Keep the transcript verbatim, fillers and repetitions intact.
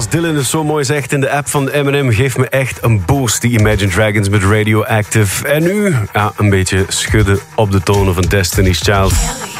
zoals Dylan het zo mooi zegt in de app van Eminem, geeft me echt een boost, die Imagine Dragons met Radioactive. En nu, ja, een beetje schudden op de tonen van Destiny's Child.